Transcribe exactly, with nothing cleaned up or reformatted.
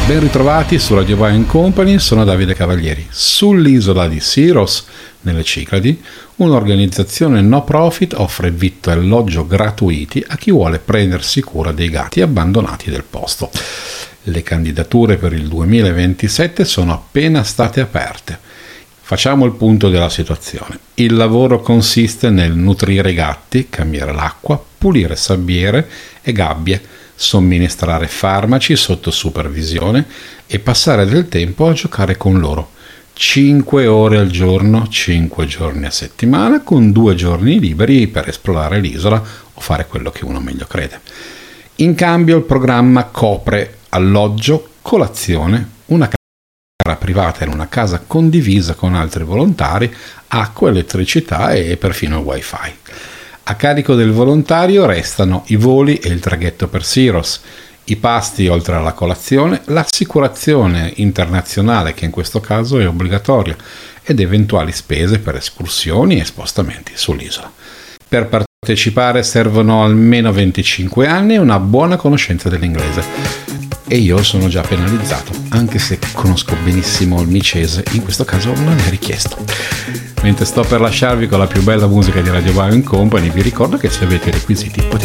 Ben ritrovati su Radio Bio Company, sono Davide Cavalieri. Sull'isola di Syros, nelle Cicladi, un'organizzazione no profit offre vitto e alloggio gratuiti a chi vuole prendersi cura dei gatti abbandonati del posto. Le candidature per il duemilaventisette sono appena state aperte. Facciamo il punto della situazione. Il lavoro consiste nel nutrire i gatti, cambiare l'acqua, pulire sabbiere e gabbie, somministrare farmaci sotto supervisione e passare del tempo a giocare con loro. cinque ore al giorno, cinque giorni a settimana, con due giorni liberi per esplorare l'isola o fare quello che uno meglio crede. In cambio il programma copre alloggio, colazione, una privata in una casa condivisa con altri volontari, acqua, elettricità e perfino il wifi. A carico del volontario restano i voli e il traghetto per Syros, i pasti oltre alla colazione, l'assicurazione internazionale che in questo caso è obbligatoria ed eventuali spese per escursioni e spostamenti sull'isola. Per partecipare servono almeno venticinque anni e una buona conoscenza dell'inglese. E io sono già penalizzato, anche se conosco benissimo il micese, in questo caso non è richiesto. Mentre sto per lasciarvi con la più bella musica di Radio Bio Company, vi ricordo che se avete i requisiti potete